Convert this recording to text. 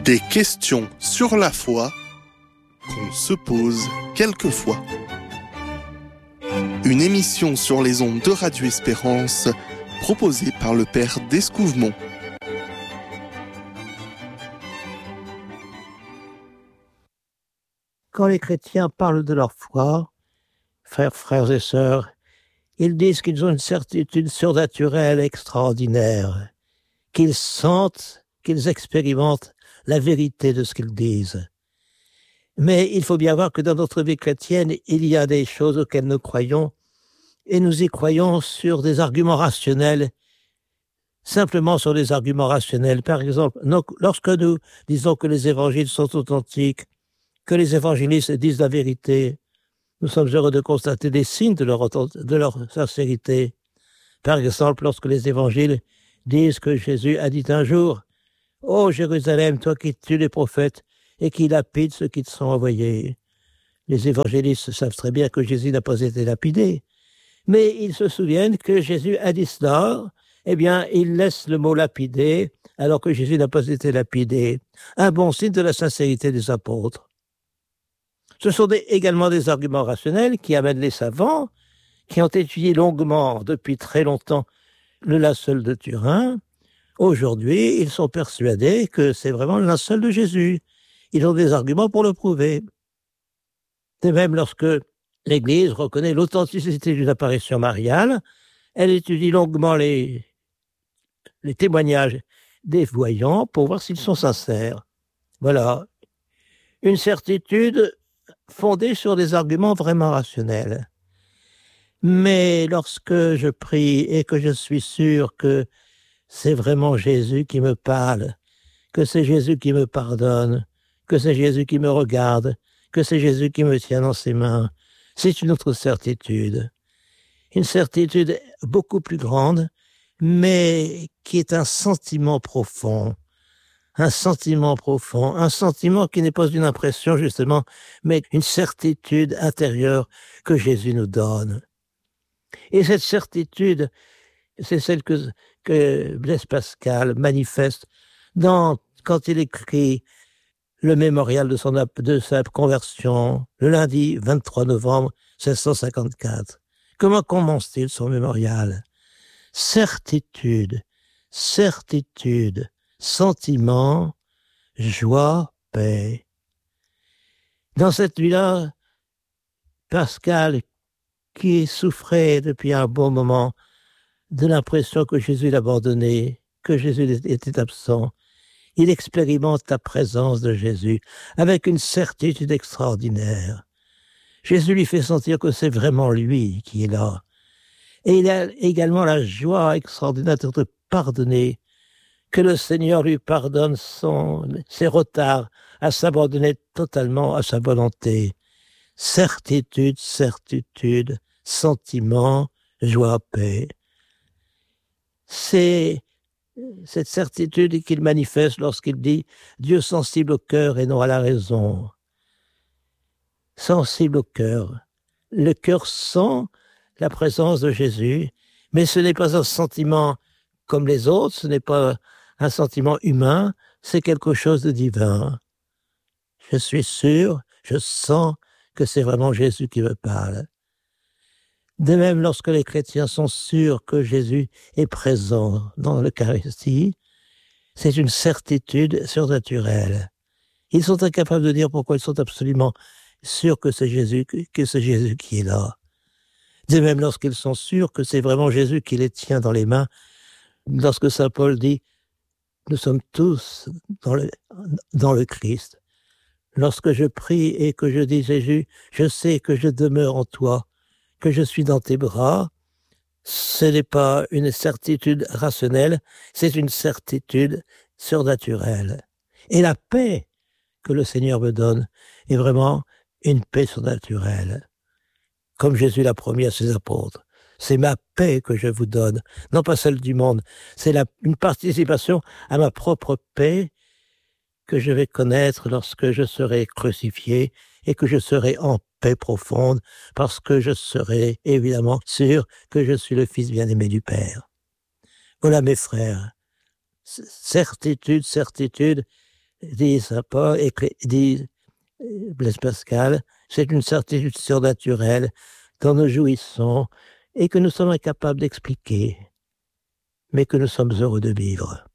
Des questions sur la foi qu'on se pose quelquefois. Une émission sur les ondes de Radio Espérance proposée par le Père d'Escouvemont. Quand les chrétiens parlent de leur foi, frères et sœurs, ils disent qu'ils ont une certitude surnaturelle extraordinaire, qu'ils sentent, qu'ils expérimentent la vérité de ce qu'ils disent. Mais il faut bien voir que dans notre vie chrétienne, il y a des choses auxquelles nous croyons, et nous y croyons sur des arguments rationnels, simplement sur des arguments rationnels. Par exemple, lorsque nous disons que les évangiles sont authentiques, que les évangélistes disent la vérité, nous sommes heureux de constater des signes de leur sincérité. Par exemple, lorsque les évangiles disent que Jésus a dit un jour « Ô Jérusalem, toi qui tues les prophètes et qui lapides ceux qui te sont envoyés ». Les évangélistes savent très bien que Jésus n'a pas été lapidé, mais ils se souviennent que Jésus a dit cela, eh bien, ils laissent le mot lapidé alors que Jésus n'a pas été lapidé. Un bon signe de la sincérité des apôtres. Ce sont également des arguments rationnels qui amènent les savants, qui ont étudié longuement depuis très longtemps le linceul de Turin. Aujourd'hui, ils sont persuadés que c'est vraiment le linceul de Jésus. Ils ont des arguments pour le prouver. De même, lorsque l'Église reconnaît l'authenticité d'une apparition mariale, elle étudie longuement les témoignages des voyants pour voir s'ils sont sincères. Voilà. Une certitude fondée sur des arguments vraiment rationnels. Mais lorsque je prie et que je suis sûr que c'est vraiment Jésus qui me parle, que c'est Jésus qui me pardonne, que c'est Jésus qui me regarde, que c'est Jésus qui me tient dans ses mains, c'est une autre certitude. Une certitude beaucoup plus grande, mais qui est un sentiment profond. Un sentiment profond, un sentiment qui n'est pas une impression justement, mais une certitude intérieure que Jésus nous donne. Et cette certitude, c'est celle que Blaise Pascal manifeste quand il écrit le mémorial de sa conversion, le lundi 23 novembre 1654. Comment commence-t-il son mémorial ? Certitude, certitude, sentiment, joie, paix. Dans cette nuit-là, Pascal, qui souffrait depuis un bon moment de l'impression que Jésus l'abandonnait, que Jésus était absent, il expérimente la présence de Jésus avec une certitude extraordinaire. Jésus lui fait sentir que c'est vraiment lui qui est là. Et il a également la joie extraordinaire d'être pardonné, que le Seigneur lui pardonne ses retards, à s'abandonner totalement à sa volonté. Certitude, certitude, sentiment, joie, paix. C'est cette certitude qu'il manifeste lorsqu'il dit « Dieu sensible au cœur et non à la raison ». Sensible au cœur. Le cœur sent la présence de Jésus, mais ce n'est pas un sentiment comme les autres, ce n'est pas un sentiment humain, c'est quelque chose de divin. Je suis sûr, je sens que c'est vraiment Jésus qui me parle. De même, lorsque les chrétiens sont sûrs que Jésus est présent dans l'Eucharistie, c'est une certitude surnaturelle. Ils sont incapables de dire pourquoi ils sont absolument sûrs que c'est Jésus qui est là. De même, lorsqu'ils sont sûrs que c'est vraiment Jésus qui les tient dans les mains, lorsque saint Paul dit « Nous sommes tous dans le Christ ». Lorsque je prie et que je dis « Jésus, je sais que je demeure en toi, que je suis dans tes bras », ce n'est pas une certitude rationnelle, c'est une certitude surnaturelle. Et la paix que le Seigneur me donne est vraiment une paix surnaturelle. Comme Jésus l'a promis à ses apôtres. C'est ma paix que je vous donne, non pas celle du monde. C'est une participation à ma propre paix que je vais connaître lorsque je serai crucifié et que je serai en paix profonde parce que je serai évidemment sûr que je suis le Fils bien-aimé du Père. Voilà mes frères, certitude, certitude, dit saint Paul, et dit Blaise Pascal, c'est une certitude surnaturelle dont nous jouissons et que nous sommes incapables d'expliquer, mais que nous sommes heureux de vivre.